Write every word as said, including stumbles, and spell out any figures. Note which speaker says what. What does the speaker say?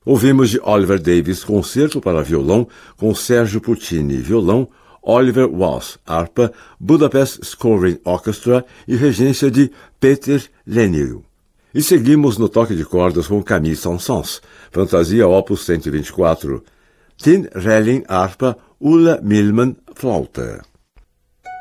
Speaker 1: Ouvimos de Oliver Davies Concerto para Violão, com Sérgio Puccini, violão, Oliver Walsh, harpa, Budapest Scoring Orchestra e regência de Peter Leniel. E seguimos no toque de cordas com Camille Saint-Saëns, Fantasia Opus cento e vinte e quatro, Tin Relling, harpa, Ulla Millman, flauta.